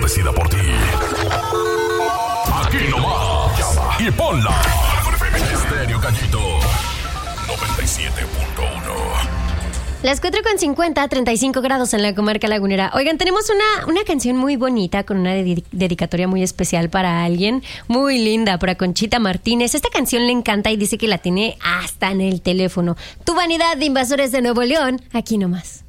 decida por ti. Aquí nomás. Llama y ponla. Estéreo Gallito 97.1. Las 4:50, 35 grados en la comarca lagunera. Oigan, tenemos una canción muy bonita con una dedicatoria muy especial para alguien, muy linda, para Conchita Martínez. Esta canción le encanta y dice que la tiene hasta en el teléfono. Tu vanidad de Invasores de Nuevo León, aquí nomás.